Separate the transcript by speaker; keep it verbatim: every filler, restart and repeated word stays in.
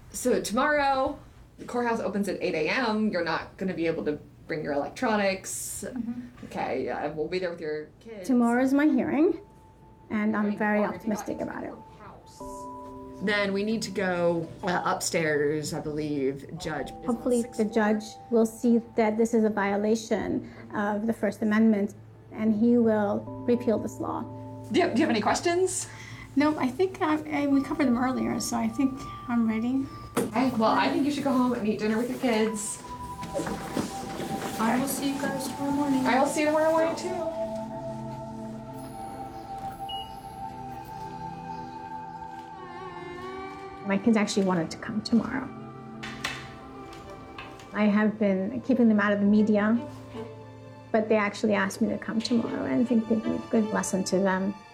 Speaker 1: So tomorrow, the courthouse opens at eight a m You're not going to be able to bring your electronics. Mm-hmm. Okay, yeah, we'll be there with your kids.
Speaker 2: Tomorrow is my hearing, and I'm very optimistic about it.
Speaker 1: Then we need to go uh, upstairs, I believe, judge.
Speaker 2: Hopefully the judge will see that this is a violation of the First Amendment, and he will repeal this law.
Speaker 1: Do you have, do you have any questions?
Speaker 3: No, I think I, I, we covered them earlier, so I think I'm ready.
Speaker 1: Okay, well, I think you should go home and eat dinner with your kids.
Speaker 3: I will see you guys tomorrow morning.
Speaker 1: I will see you tomorrow morning, too.
Speaker 2: My kids actually wanted to come tomorrow. I have been keeping them out of the media, but they actually asked me to come tomorrow, and I think it'd be a good lesson to them.